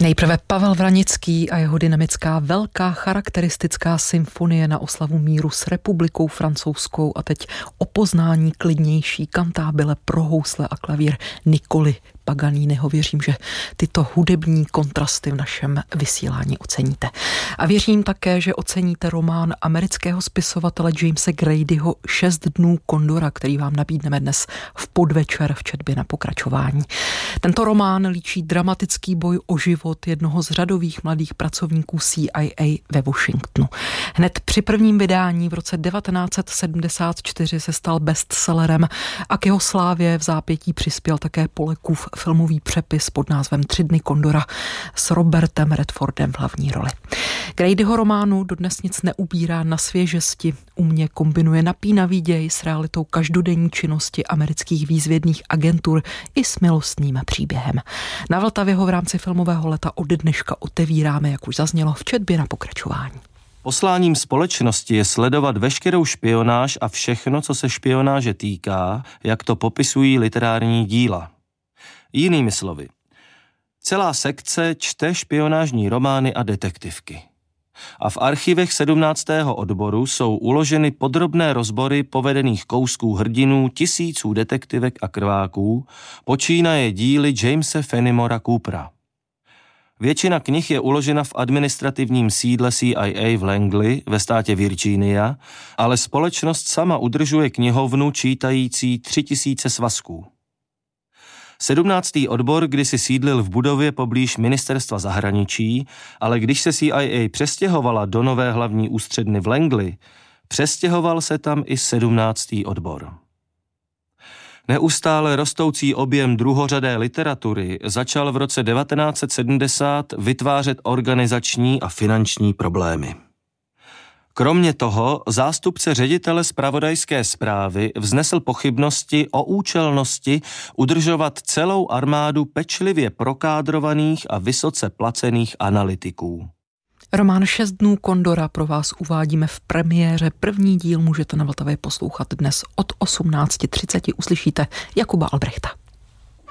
Nejprve Pavel Vranický a jeho dynamická velká charakteristická symfonie na oslavu míru s Republikou francouzskou a teď o poznání klidnější kantábile pro housle a klavír Niccoli Paganiniho. Věřím, že tyto hudební kontrasty v našem vysílání oceníte. A věřím také, že oceníte román amerického spisovatele Jamese Gradyho 6 dnů kondora, který vám nabídneme dnes v podvečer v četbě na pokračování. Tento román líčí dramatický boj o život jednoho z řadových mladých pracovníků CIA ve Washingtonu. Hned při prvním vydání v roce 1974 se stal bestsellerem a k jeho slávě v zápětí přispěl také Polekův filmový přepis pod názvem 3 dny kondora s Robertem Redfordem v hlavní roli. Gradyho románu dodnes nic neubírá na svěžesti, umně kombinuje napínavý děj s realitou každodenní činnosti amerických výzvědných agentur i s milostným příběhem. Na Vltavě ho v rámci filmového leta od dneška otevíráme, jak už zaznělo, v četbě na pokračování. Posláním společnosti je sledovat veškerou špionáž a všechno, co se špionáže týká, jak to popisují literární díla. Jinými slovy, celá sekce čte špionážní romány a detektivky. A v archivech 17. odboru jsou uloženy podrobné rozbory povedených kousků hrdinů tisíců detektivek a krváků, počínaje díly Jamese Fenimora Coopera. Většina knih je uložena v administrativním sídle CIA v Langley ve státě Virginia, ale společnost sama udržuje knihovnu čítající 3000 svazků. 17. odbor kdysi sídlil v budově poblíž ministerstva zahraničí, ale když se CIA přestěhovala do nové hlavní ústředny v Langley, přestěhoval se tam i 17. odbor. Neustále rostoucí objem druhořadé literatury začal v roce 1970 vytvářet organizační a finanční problémy. Kromě toho zástupce ředitele zpravodajské zprávy vznesl pochybnosti o účelnosti udržovat celou armádu pečlivě prokádrovaných a vysoce placených analytiků. Román 6 dnů kondora pro vás uvádíme v premiéře. První díl můžete na Vltavě poslouchat dnes od 18:30. Uslyšíte Jakuba Albrechta.